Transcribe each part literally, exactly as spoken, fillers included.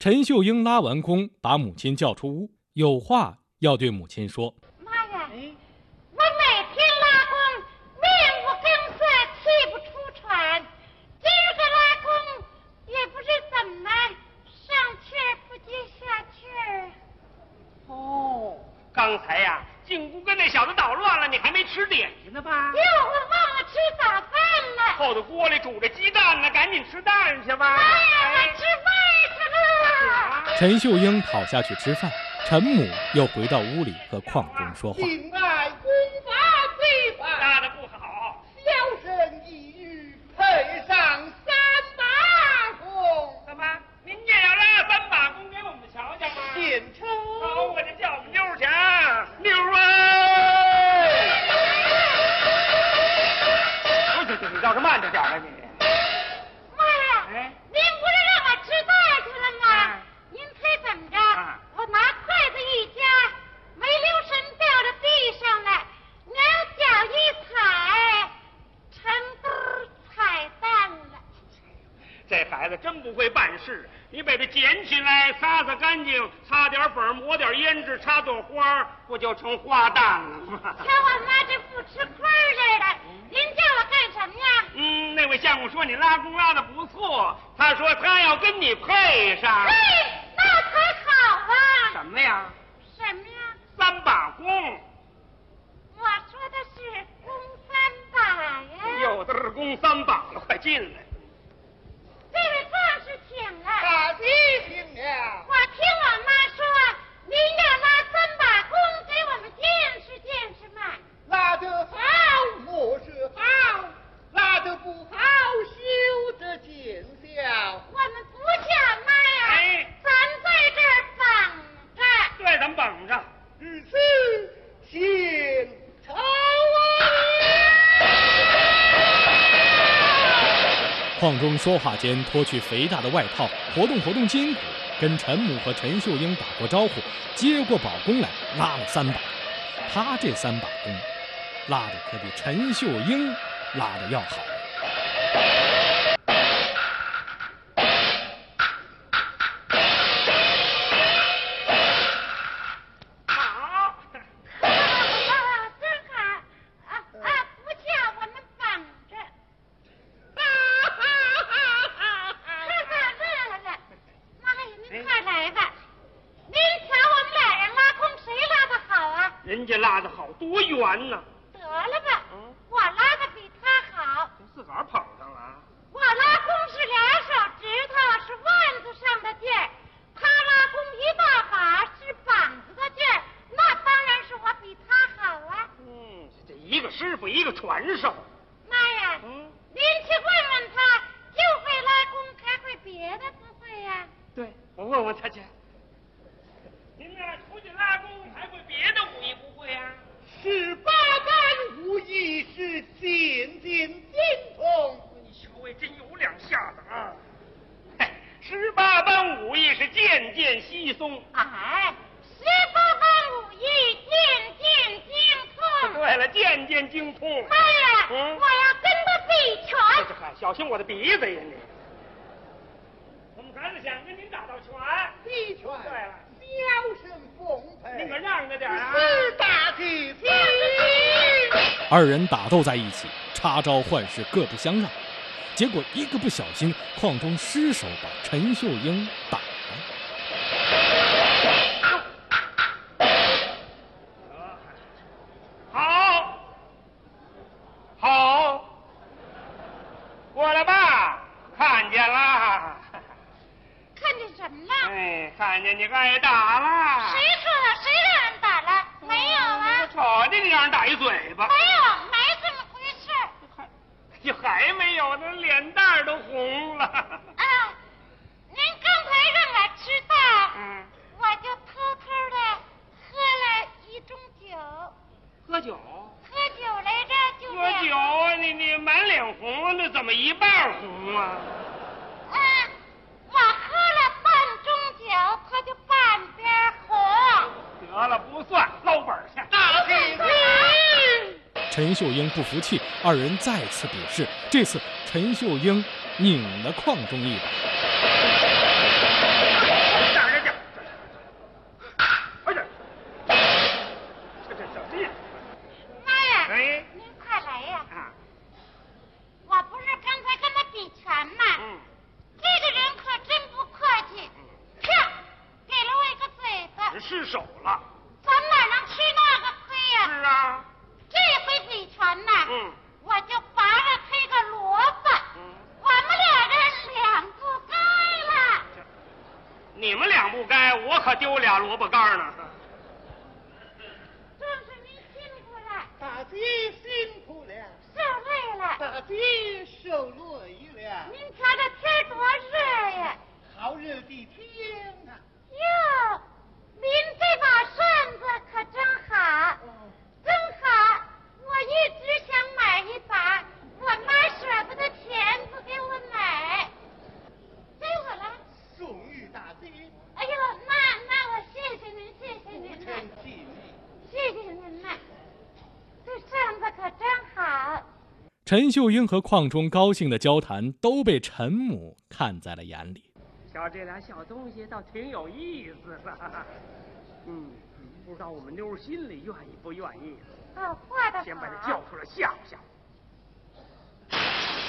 陈秀英拉完弓，把母亲叫出屋，有话要对母亲说。 妈呀，哎、我每天拉弓，面无根色，气不出喘。今儿个拉弓，也不知怎么上气儿不接下气儿。 哦，刚才呀、啊，进屋跟那小子捣乱了，你还没吃点心呢吧？ 哟，我忘了吃早饭了。 后头锅里煮着鸡蛋呢，赶紧吃蛋去吧。 妈呀，我吃饭去了。 陈秀英跑下去吃饭，陈母又回到屋里和邝中说话。 敬爱功法非凡， 拉得不好， 小生一语配上三把弓。 怎么？您也要拉三把弓给我们瞧瞧吗？ 献丑。 好，我就叫我们妞儿去啊，妞儿啊！不行，你倒是慢着点吧你。 妈呀！哎，您不是让我吃饭去了吗？啊、您猜怎么着？啊、我拿筷子一夹，没留神掉到地上了，两脚一踩，成兜踩蛋了。 这孩子真不会办事，你把它捡起来，擦擦干净，擦点粉，抹点胭脂，插朵花，不就成花旦了吗？ 瞧我妈这不吃亏似的，您叫我干什么呀？ 嗯，那位相公说你拉弓拉的不错，他说他要跟你配上。 嘿，那才好啊！ 什么呀？ 什么呀？ 三把弓。 我说的是弓三把呀。 有的是弓三把了，快进来。 这位壮士请了。 大吉请了。 我听我妈说，您要拉三把弓给我们见识见识嘛。 拉得好，莫是好；拉得不好，休得见笑。 我们不叫妈呀， 哎， 咱在这儿绑着。 对，咱们绑着。 如此，献丑啊！ 邝中说话间脱去肥大的外套，活动活动筋骨，跟陈母和陈秀英打过招呼，接过宝弓来拉了三把。他这三把弓拉的可比陈秀英拉的要好。 好， 真好啊啊！不叫我们绑着。妈呀，您快来吧！您瞧我们俩人拉弓，谁拉的好啊？ 人家拉的好，多圆呢。 得了吧，嗯、我拉的比他好。 自个儿捧上了。 我拉弓是俩手指头，是腕子上的劲儿；他拉弓一大把，是膀子的劲儿。那当然是我比他好啊。 嗯，这一个师傅，一个传授。 妈呀，嗯，您去问问他，就会拉弓，还会别的不会呀、啊？ 对，我问问他去。您呢，出去拉弓，还会别的武艺不会呀、啊？ 十八般武艺是渐渐精通。 你小位真有两下子啊！嘿，十八般武艺是渐渐稀松。 哎，十八般武艺渐渐精通。 对了，渐渐精通。 妈呀， 嗯、 我要跟他比拳。 这还小心我的鼻子呀你！我们孩子想跟您打道拳。 比拳。 对了， 小生奉陪。 您可让着点啊！ 是大吉子。 二人打斗在一起，插招换式，各不相让。结果一个不小心，邝中失手把陈秀英打了。 好，好，过来吧，看见了。 看见什么了？ 哎，看见你挨打了。 谁说的？谁让人打了？没有啊。 瞅见你让人打一嘴巴。 没有，没这么回事。 还，就还没有呢，脸蛋都红了。 啊，您刚才让我知道，嗯，我就偷偷的喝了一盅酒。 喝酒？ 喝酒来着，就喝酒啊！你你满脸红，那怎么一半红啊？ 啊，我喝了半盅酒，他就半边红。 得了，不算，捞本去。 大吉子。 陈秀英不服气，二人再次比试。这次陈秀英拧了邝中一把。 失手了。 咱哪能吃那个亏呀？ 是啊。 这回比拳呢， 嗯， 我就罚了他个萝卜。 嗯， 我们两人两不该了。 你们俩不该，我可丢俩萝卜干呢。 壮士您辛苦了。 大姐辛苦了。 受累了。 大姐受累了。 您瞧这天多热呀！ 好热的天呐！ 哟，您这把扇子可真好，真好！我一直想买一把，我妈舍不得钱不给我买，给我了。 送与大姐。 哎呦，那那我谢谢您，谢谢您呐，谢谢您呐，这扇子可真好。 陈秀英和邝忠高兴的交谈都被陈母看在了眼里。 瞧这俩小东西倒挺有意思的。嗯，不知道我们妞心里愿意不愿意。 哦，画的好。 先把他叫出来吓唬吓唬。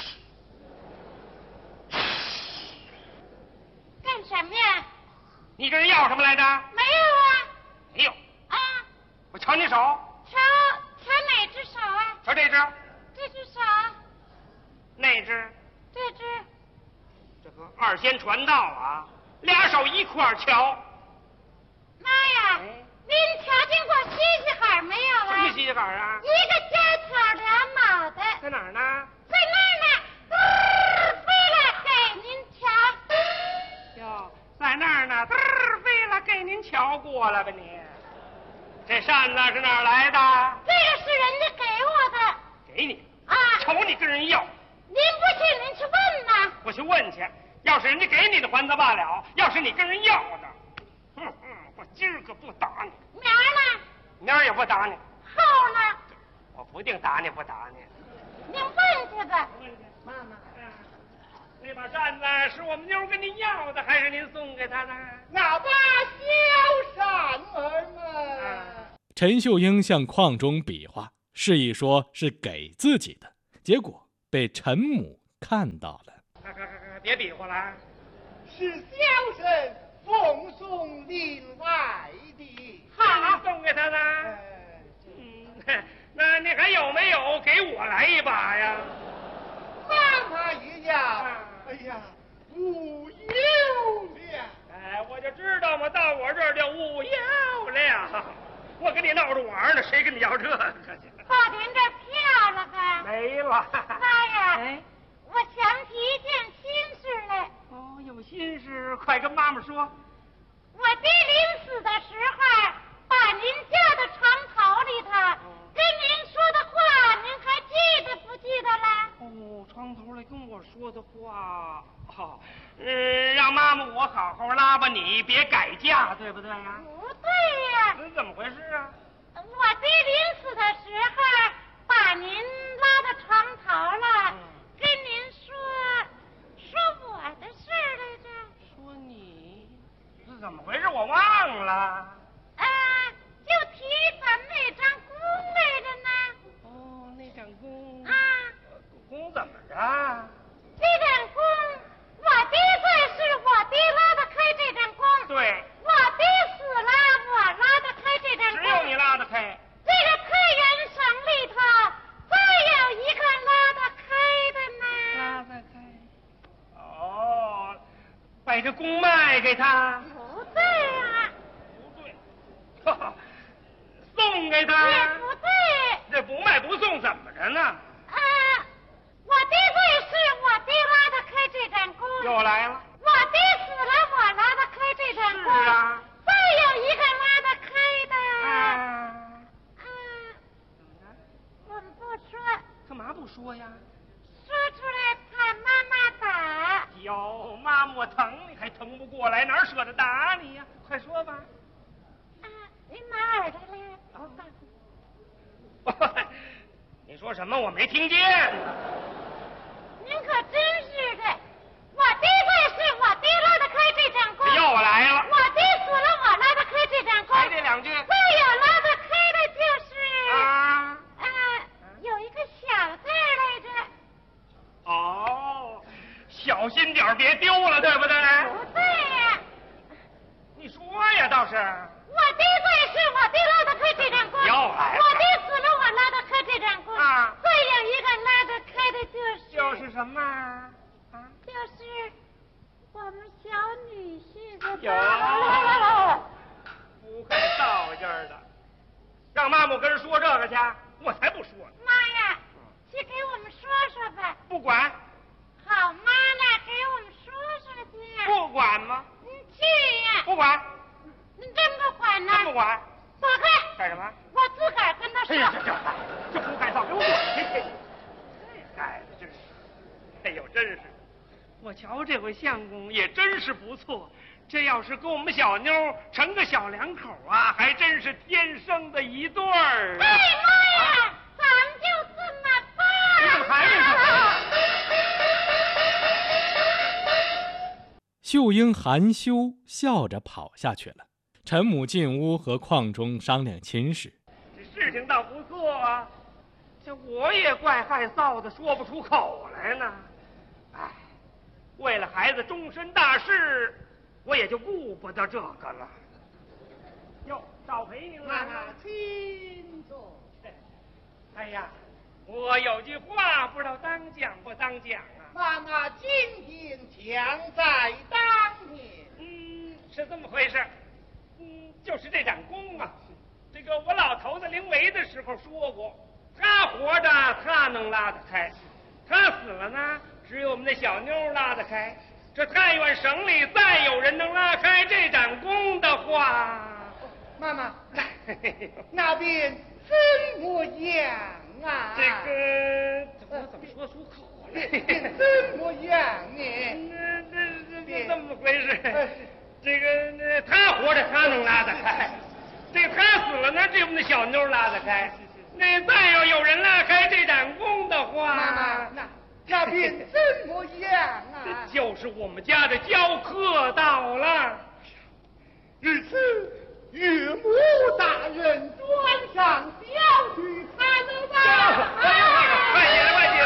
干什么呀？ 你跟人要什么来着？ 没有啊。 没有。 啊。 我瞧你手。 瞧瞧哪只手啊？ 瞧这只。 这只手。 那只。 这只。 这个二仙传道啊，俩手一块瞧。 妈呀！哎、您瞧见过西西海没有啊？ 什么西西海啊？ 一个尖挑两脑袋。 在哪儿呢？ 在那儿呢，嘚飞了给您瞧。 哟，在那儿呢，嘚飞了给您瞧过了吧你？这扇子是哪儿来的？ 这个是人家给我的。 给你啊？ 瞅你跟人要。 您不信，您去问呐。 我去问去，要是人家给你的还则罢了，要是你跟人要的，哼哼，我今儿个不打你。 明儿呢？ 明儿也不打你。 后呢？ 我不定打你不打你。 您问去吧。 妈妈，那把扇子是我们妞跟您要的，还是您送给她的？ 那把小扇儿嘛。 陈秀英向邝忠比划，示意说是给自己的，结果被陈母看到了。 别比划了， 是小生奉送另外的。 好，送给他的。嗯，那你还有没有给我来一把呀？ 妈妈也要。哎呀，无有了。 哎，我就知道嘛，到我这儿就无有了。我跟你闹着玩呢，谁跟你要这个去？ 把您这票了吧？ 没了。 妈呀！ 哎， 我想起一件心事来。 哦，有心事，快跟妈妈说。 我爹临死的时候，把您叫到床头里头，跟您说的话，您还记得不记得了？ 哦，床头里跟我说的话，哦，嗯，让妈妈我好好拉吧你，别改嫁，对不对呀？ 不对呀。 这怎么回事啊？ 我爹临死的时候，把您拉到床头了，嗯、跟您说说我的事来着。 说你？这怎么回事？我忘了。 啊，就提咱们那张弓来着呢。 哦，那张弓。 啊。 弓怎么着？ 这张弓，我爹在世，我爹拉得开这张弓。 对。 我爹死了，我拉得开这张弓。 只有你拉得开。 这个太原省里头，再有一个拉得开的呢。 拉得开。哦，把这弓卖给他。 不对啊。 不对。哈哈，送给他。 也不对。 这不卖不送怎么着呢？ 啊，我爹在世，我爹拉得开这张弓。 又来了。 我爹死了，我拉得开这张弓。 是啊。 再有一个拉得开的。 啊。 啊。怎么着？我们不说。 干嘛不说呀？ 说出来怕妈妈打。 哟，妈妈我疼你还疼不过来，哪舍得打你呀？快说吧。 啊，您拿耳朵来。 哦。你说什么？我没听见。 您可真是的，我爹在世，我爹拉得开这张弓。 又来了。 我爹死了，我拉得开这张弓。 还这两句。 再有拉得开的就是。 啊。 啊，有一个小字来着。 哦，小心点别丢了，对不对？ 不对呀。 你说呀，倒是。 我爹就是什么啊？ 就是我们小女婿的。 有，不会造劲儿的，让妈妈跟人说这个去，我才不说呢。 妈呀，去给我们说说呗。 不管。 好妈呢，给我们说说去。 不管吗？ 你去呀。 不管。 你真不管呢？ 真不管。 走开。 干什么？ 我自个儿跟他说。 哎呀，这这这不该造，给我滚去！这孩子真是，哎呦，真是，我瞧这回相公也真是不错。这要是跟我们小妞成个小两口啊，还真是天生的一对儿。 哎妈呀，咱们就这么办。 你怎么还是这？ 秀英含羞笑着跑下去了。陈母进屋和邝忠商量亲事。 这事情倒不错啊，这我也怪害臊的，说不出口来呢。哎，为了孩子终身大事，我也就顾不得这个了。哟，少陪您了。 妈妈，请坐。 哎呀，我有句话不知道当讲不当讲啊。 妈妈，今天强在当年。 嗯，是这么回事。嗯，就是这展功啊，这个我老头子临危的时候说过，他活着他能拉得开，他死了呢，只有我们那小妞拉得开。这太原省里再有人能拉开这展功的话， 妈妈，那边怎么样啊？ 这个我怎么说出口来？ 怎么样呢？ 那这这这么回事？这个那他活着他能拉得开，这个他死了呢，只有我们那小妞拉得开。那再要有人拉开这展功的话， 妈妈，那那边怎么样啊？ 就是我们家的教课到了。 日此岳母大人端上小婿，看了吧？